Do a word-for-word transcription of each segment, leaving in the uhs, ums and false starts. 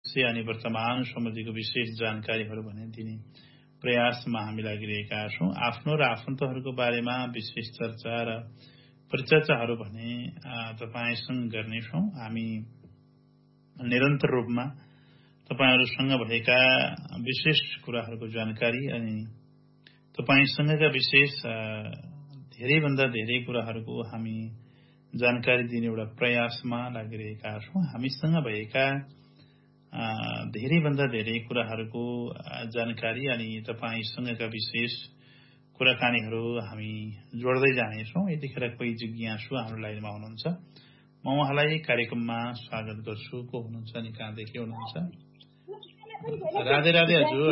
अनि वर्तमान सम्बन्धीको विशेष जानकारीहरू भने दिने प्रयासमा हामी लागिरहेका छौँ। आफ्नो र आफन्तहरूको बारेमा विशेष चर्चा र परिचर्चाहरू भने तपाईसँग गर्नेछौँ। हामी निरन्तर रूपमा तपाईहरूसँग भएका विशेष कुराहरूको जानकारी अनि तपाईसँगका विशेष धेरैभन्दा धेरै कुराहरूको हामी जानकारी दिने एउटा प्रयासमा लागिरहेका छौँ। हामीसँग भएका धेरैभन्दा धेरै कुराहरूको जानकारी अनि तपाईसँगका विशेष कुराकानीहरू हामी जोड्दै जानेछौँ। यतिखेर कोही जिज्ञासु हाम्रो लाइनमा हुनुहुन्छ, म उहाँलाई कार्यक्रममा स्वागत गर्छु। को हुनुहुन्छ अनि कहाँदेखि हुनुहुन्छ? राधे राधे हजुर।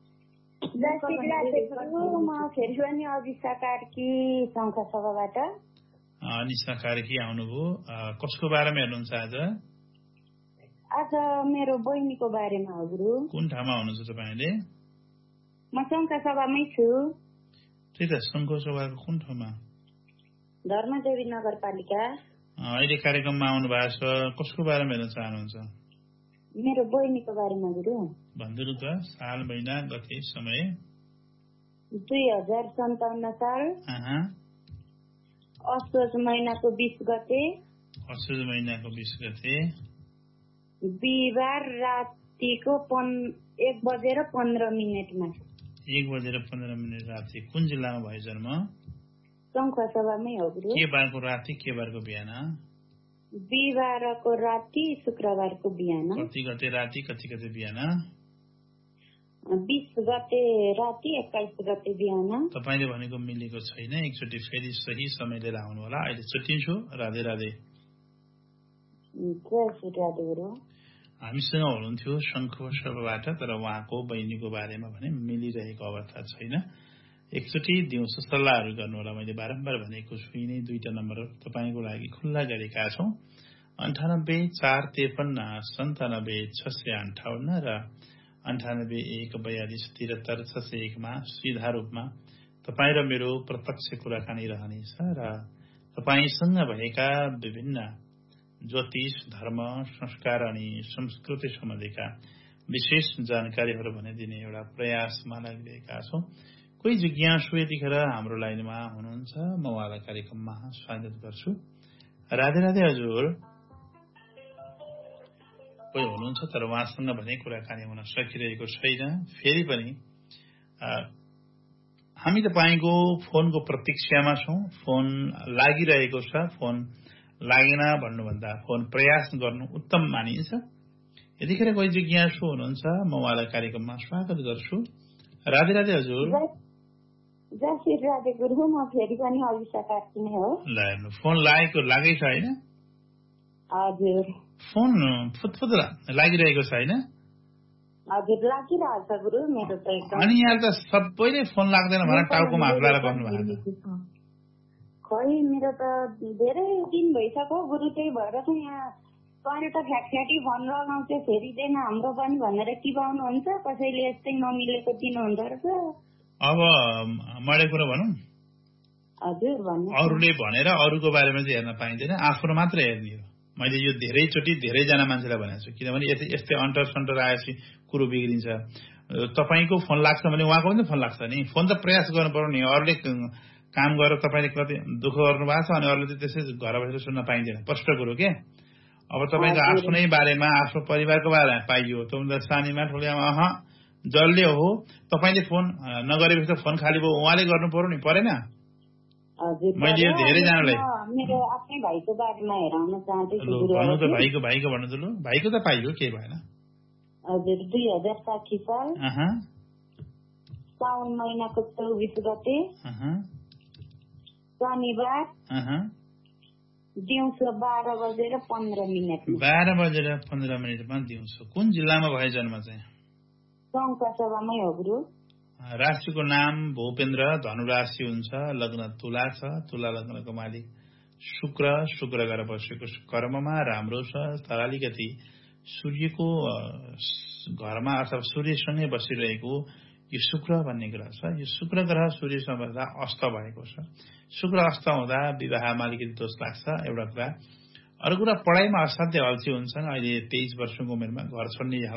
निशा कार्की आउनुभयो। कसको बारेमा हेर्नुहुन्छ आज? आज मेरो बहिनीको बारेमा हजुर। कुन ठाउँमा हुनुहुन्छ तपाईँले? म शङ्का सभामै छु। त्यही त, शङ्का सभाको कुन ठाउँमा? धर्मदेवी नगरपालिका। अहिले कार्यक्रममा आउनु भएको छ। कसको बारेमा हेर्न चाहनुहुन्छ? मेरो बहिनीको बारेमा हजुर। भनिदिनु त, साल महिना गते समय? दुई हजार सन्ताउन्न साल असोज महिनाको बिस गते। असोज महिनाको बिस गते बिहिबार रातिको एक बजेर पन्ध्र मिनटमा। एक बजेर पन्ध्र मिनट राति। कुन जिल्लामा भयो जन्म? शङ्खुवा सभामै हो गुरु। के बारको राति के बारको बिहान? बिहिबारको राति शुक्रबारको बिहान। कति गते राति कति गते बिहान? बिस गते राति एक्काइस गते बिहान। तपाईँले भनेको मिलेको छैन। एकचोटि फेरि सही समय लिएर आउनु होला। अहिले छुट्टिन्छु। राधे राधे। हामीसँग हुनुहुन्थ्यो शङ्खुवा सभाबाट, तर उहाँको बहिनीको बारेमा भने मिलिरहेको अवस्था छैन। एकचोटि दिउँसो सल्लाहहरू गर्नु होला। मैले बारम्बार भनेको छु, यिनै दुईटा नम्बर तपाईँको लागि खुल्ला गरेका छौँ। अन्ठानब्बे चार त्रिपन्न सन्तानब्बे छ सय अन्ठाउन्न र अन्ठानब्बे एक बयालिस त्रिहत्तर छ सय एकमा सिधा रूपमा तपाईँ र मेरो प्रत्यक्ष कुराकानी रहनेछ र तपाईँसँग भएका विभिन्न ज्योतिष, धर्म, संस्कार अनि संस्कृति सम्बन्धीका विशेष जानकारीहरू भने दिने एउटा प्रयासमा लागिरहेका छौँ। कोही जिज्ञासु यतिखेर हाम्रो लाइनमा हुनुहुन्छ, म उहाँलाई कार्यक्रममा स्वागत गर्छु। राधे राधे हजुर। कोही हुनुहुन्छ तर उहाँसँग भने कुराकानी हुन सकिरहेको छैन। फेरि पनि हामी तपाईँको फोनको प्रतीक्षामा छौँ। फोन लागिरहेको छ। फोन लागेन भन्नुभन्दा फोन प्रयास गर्नु उत्तम मानिन्छ। यतिखेर कोही जिज्ञासु हुनुहुन्छ, म उहाँलाई कार्यक्रममा स्वागत गर्छु। राधे राधे हजुर। जय श्री राधे गुरु। म फेरि पनि अभिषा कार्की नै हो। ल हेर्नु, फोन लागेको लागै छ होइन? हजुर। फोन फुतफुत लागिरहेको छ होइन? हजुर, लागिरहेछ गुरु मेरो त एकदम। अनि यहाँ त सबैले फोन लाग्दैन भनेर टाउकोमा हात लगाएर बस्नु भएको छ। खै मेरो त धेरै दिन भइसक्यो गुरु, त्यही भएर चाहिँ यहाँ पर्यटक फ्याक्फ्याटी फोन लगाउँछ, फेरिँदैन हाम्रो पनि भनेर टिपाउनुहुन्छ। कसैले यस्तै नमिलेको दिनुहुँदो रहेछ। अब मैले कुरा भनौँ? हजुर भन्नु। अरूले भनेर अरूको बारेमा चाहिँ हेर्न पाइँदैन, आफ्नो मात्र हेर्ने हो। मैले यो धेरैचोटि धेरैजना मान्छेलाई भनेको छु, किनभने यस्तै अन्टर सन्टर आएपछि कुरो बिग्रिन्छ। तपाईँको फोन लाग्छ भने उहाँको पनि फोन लाग्छ नि। फोन त प्रयास गर्नु पर्यो नि। अरूले काम गरेर तपाईँले कति दुःख गर्नु भएको छ अनि अरूले चाहिँ त्यसै घर बसेर सुन्न पाइँदैन। प्रष्ट कुरो के। अब तपाईँको आफ्नै बारेमा, आफ्नो परिवारको बारेमा पाइयो, त सानीमा ठुलीमा अह जसले हो तपाईँले फोन नगरेपछि त फोन खाली भयो, उहाँले गर्नु पर्यो नि, परेन? मैले यो धेरैजनालाई मेरो आफ्नै भाइको बारेमा हेराउन चाहन्छु। भन्नु त भाइको भाइको भन्नु त लु। भाइको त पाइयो, केही भएन। हजुर, दुई हजार साठी साल साउन महिनाको चौबिस गते शनिबार दिउँसो बाह्र बजेर पन्ध्र मिनट। बाह्र बजेर पन्ध्र मिनटमा दिउँसो। कुन जिल्लामा भयो जन्म चाहिँ? शङ्खुवा सभामै हो गुरु। राशिको नाम भूपेन्द्र, धनुराशि हुन्छ, लग्न तुला छ, तुला लग्नको मालिक शुक्र, शुक्र गएर बसेको कर्ममा राम्रो छ, तर अलिकति सूर्यको घरमा अथवा सूर्यसँगै बसिरहेको यो शुक्र भन्ने ग्रह छ। यो शुक्र ग्रह सूर्यसँग बस्दा अस्त भएको छ। शुक्र अस्त हुँदा विवाहमा अलिकति दोष लाग्छ, एउटा कुरा। अरू कुरा, पढाइमा असाध्य अल्छी हुन्छन्। अहिले तेइस वर्षको उमेरमा घर छोड्ने